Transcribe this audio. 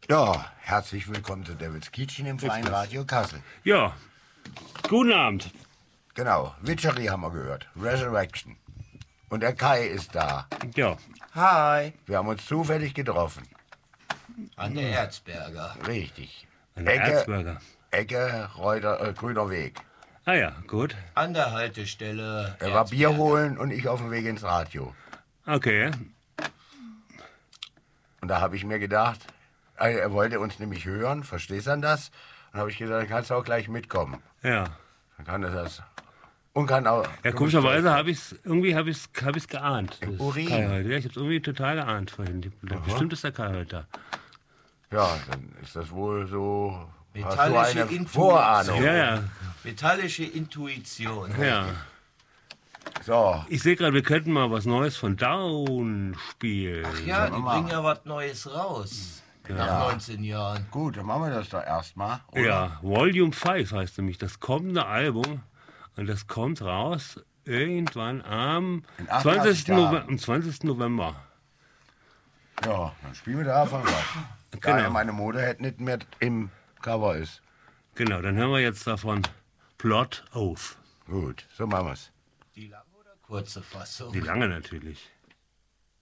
Ja, herzlich willkommen zu Davids Kietchen im Freien Radio Kassel. Ja, guten Abend. Genau, Witchery haben wir gehört. Resurrection. Und der Kai ist da. Ja, Hi. Wir haben uns zufällig getroffen. An der Erzberger. Richtig. ein Erzbürger. Ecke, Reuter, Grüner Weg. Ah ja, gut. An der Haltestelle. Er war Bier Erzberger. holen und ich auf dem Weg ins Radio. Okay. Und da habe ich mir gedacht, er wollte uns nämlich hören, verstehst du das? Und habe ich gesagt, dann kannst du auch gleich mitkommen. Ja. Dann kann er das. Und kann auch. Ja, komischerweise habe ich's geahnt. Das Urin. Kai heute. Ja, ich habe es irgendwie total geahnt vorhin. Bestimmt ist der Kai heute da. Ja, dann ist das wohl so. Hast du Metallische eine Intuition. Vorahnung? Ja, ja, Metallische Intuition. ja. So, Ich sehe gerade, wir könnten mal was Neues von Down spielen. Ach ja, die bringen ja was Neues raus. Nach 19 Jahren. gut, dann machen wir das doch erstmal. oder? Ja, Volume 5 heißt nämlich das kommende Album. Und das kommt raus irgendwann am In 88 20. November. Ja, dann spielen wir davon was. Da Genau. ja meine Motorhead nicht mehr im Cover ist. Genau, dann hören wir jetzt davon Plot Oath. Gut, so machen wir's. Die lange oder kurze Fassung? Die lange natürlich.